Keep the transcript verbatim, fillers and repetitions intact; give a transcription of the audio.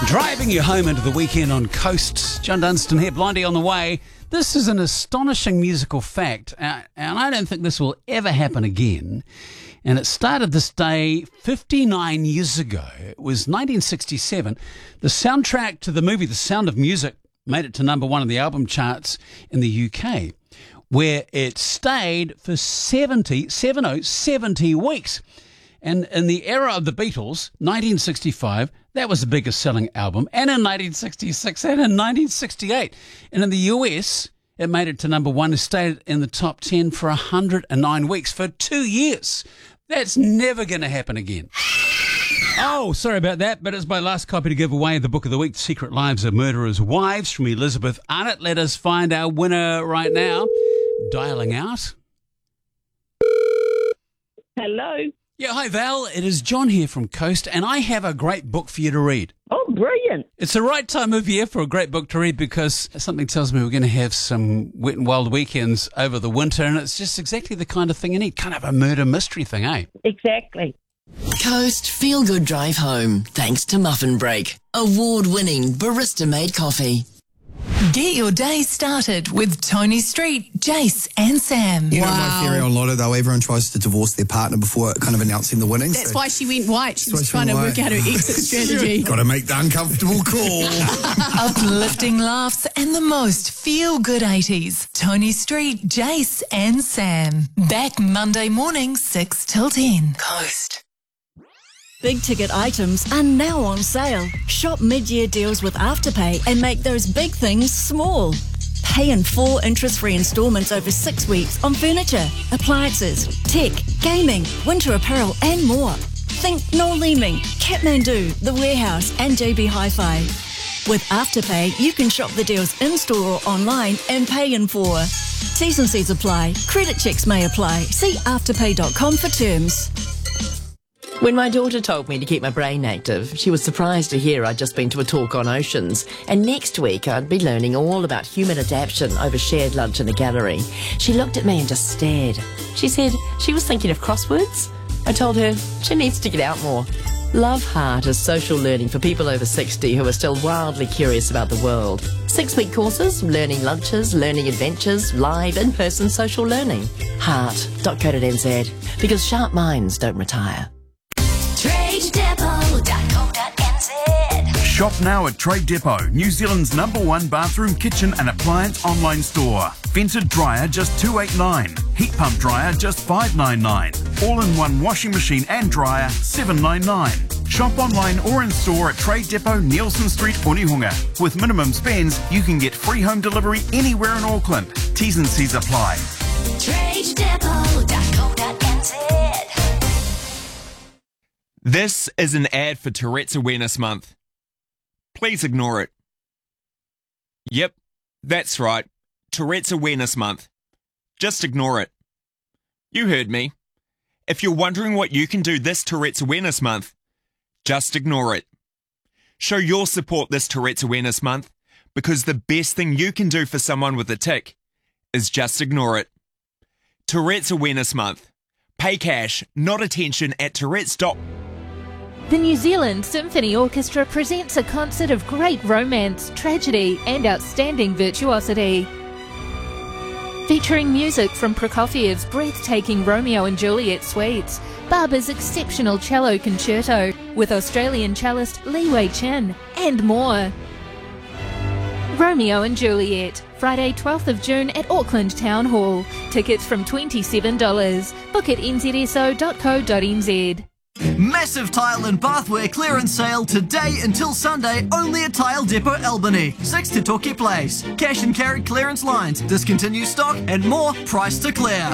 Driving you home into the weekend on Coast. John Dunstan here, Blindie on the way. This is an astonishing musical fact, uh, and I don't think this will ever happen again. And it started this day fifty-nine years ago. It was nineteen sixty-seven. The soundtrack to the movie The Sound of Music made it to number one on the album charts in the U K, where it stayed for seventy, seventy, seventy weeks. And in the era of the Beatles, nineteen sixty-five, that was the biggest selling album. And in nineteen sixty-six and in nineteen sixty-eight. And in the U S, it made it to number one and stayed in the top ten for one hundred nine weeks for two years. That's never going to happen again. Oh, sorry about that, but it's my last copy to give away, the book of the week, Secret Lives of Murderers' Wives, from Elizabeth Arnott. Let us find our winner right now. Dialing out. Hello. Yeah, hi Val, it is John here from Coast, and I have a great book for you to read. Oh, brilliant. It's the right time of year for a great book to read because something tells me we're going to have some wet and wild weekends over the winter, and it's just exactly the kind of thing you need, kind of a murder mystery thing, eh? Exactly. Coast Feel Good Drive Home, thanks to Muffin Break, award-winning barista-made coffee. Get your day started with Tony Street, Jace and Sam. You know, my theory on Lotto, though, everyone tries to divorce their partner before kind of announcing the winnings. That's so why she went white. She was That's trying to why- work out her exit strategy. Got to make the uncomfortable call. Uplifting laughs and the most feel-good eighties. Tony Street, Jace and Sam. Back Monday morning, six till ten. Coast. Big ticket items are now on sale. Shop mid-year deals with Afterpay and make those big things small. Pay in four interest-free installments over six weeks on furniture, appliances, tech, gaming, winter apparel and more. Think Noel Leeming, Kathmandu, The Warehouse and J B Hi-Fi. With Afterpay, you can shop the deals in-store or online and pay in four. T's and C's apply. Credit checks may apply. See afterpay dot com for terms. When my daughter told me to keep my brain active, she was surprised to hear I'd just been to a talk on oceans, and next week I'd be learning all about human adaptation over shared lunch in a gallery. She looked at me and just stared. She said she was thinking of crosswords. I told her she needs to get out more. Love Heart is social learning for people over sixty who are still wildly curious about the world. Six-week courses, learning lunches, learning adventures, live in-person social learning. heart dot co dot n z, because sharp minds don't retire. trade depot dot co dot n z. Shop now at Trade Depot, New Zealand's number one bathroom, kitchen and appliance online store. Vented dryer just two hundred eighty-nine dollars. Heat pump dryer just five hundred ninety-nine dollars. All-in-one washing machine and dryer seven hundred ninety-nine dollars. Shop online or in store at Trade Depot, Nielsen Street, Onehunga. With minimum spends, you can get free home delivery anywhere in Auckland. T's and C's apply. trade depot dot co dot n z. This is an ad for Tourette's Awareness Month. Please ignore it. Yep, that's right. Tourette's Awareness Month. Just ignore it. You heard me. If you're wondering what you can do this Tourette's Awareness Month, just ignore it. Show your support this Tourette's Awareness Month, because the best thing you can do for someone with a tic is just ignore it. Tourette's Awareness Month. Pay cash, not attention at tourettes dot com. The New Zealand Symphony Orchestra presents a concert of great romance, tragedy and outstanding virtuosity. Featuring music from Prokofiev's breathtaking Romeo and Juliet suites, Barber's exceptional cello concerto with Australian cellist Li Wei Chin, and more. Romeo and Juliet, Friday twelfth of June at Auckland Town Hall. Tickets from twenty-seven dollars. Book at n z s o dot co dot n z. Massive tile and bathware clearance sale today until Sunday only at Tile Depot Albany, six to Toki Place. Cash and carry clearance lines, discontinued stock and more price to clear.